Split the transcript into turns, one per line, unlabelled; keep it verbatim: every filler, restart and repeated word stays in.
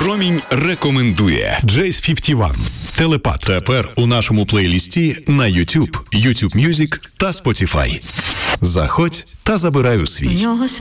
Промінь рекомендує Джейс п'ятдесят один. Телепат. Тепер у нашому плейлісті на YouTube, YouTube Music та Spotify. Заходь та забирай у свій.